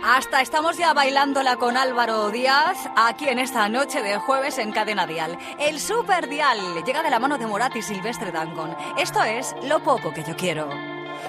Hasta estamos ya bailándola con Álvaro Díaz, aquí en esta noche de jueves en Cadena Dial. El Super Dial llega de la mano de Morat y Silvestre Dangond. Esto es Lo poco que yo quiero.